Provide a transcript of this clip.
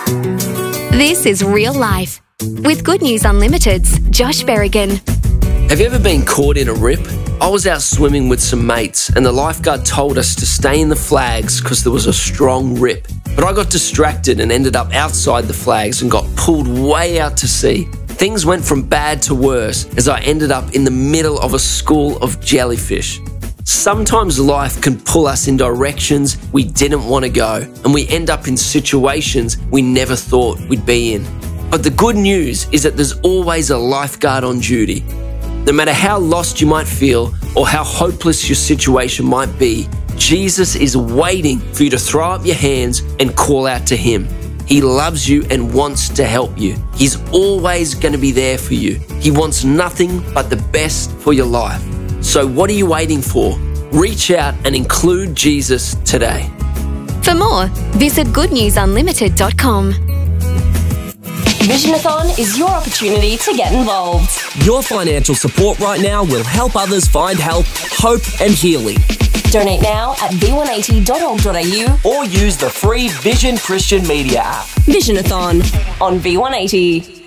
This is Real Life with Good News Unlimited's Josh Berrigan. Have you ever been caught in a rip? I was out swimming with some mates and the lifeguard told us to stay in the flags because there was a strong rip. But I got distracted and ended up outside the flags and got pulled way out to sea. Things went from bad to worse as I ended up in the middle of a school of jellyfish. Sometimes life can pull us in directions we didn't want to go, and we end up in situations we never thought we'd be in. But the good news is that there's always a lifeguard on duty. No matter how lost you might feel or how hopeless your situation might be, Jesus is waiting for you to throw up your hands and call out to Him. He loves you and wants to help you. He's always going to be there for you. He wants nothing but the best for your life. So what are you waiting for? Reach out and include Jesus today. For more, visit goodnewsunlimited.com. Visionathon is your opportunity to get involved. Your financial support right now will help others find help, hope and healing. Donate now at v180.org.au Or use the free Vision Christian Media app. Visionathon on V180.